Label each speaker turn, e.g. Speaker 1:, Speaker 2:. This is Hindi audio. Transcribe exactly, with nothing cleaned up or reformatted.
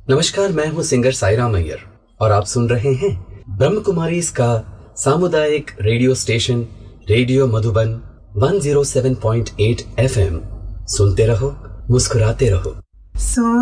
Speaker 1: नमस्कार, मैं हूँ सिंगर साईराम अय्यर और आप सुन रहे हैं ब्रह्म कुमारी इसका सामुदायिक रेडियो स्टेशन रेडियो मधुबन एक सौ सात पॉइंट आठ एफ एम। सुनते रहो, मुस्कुराते रहो।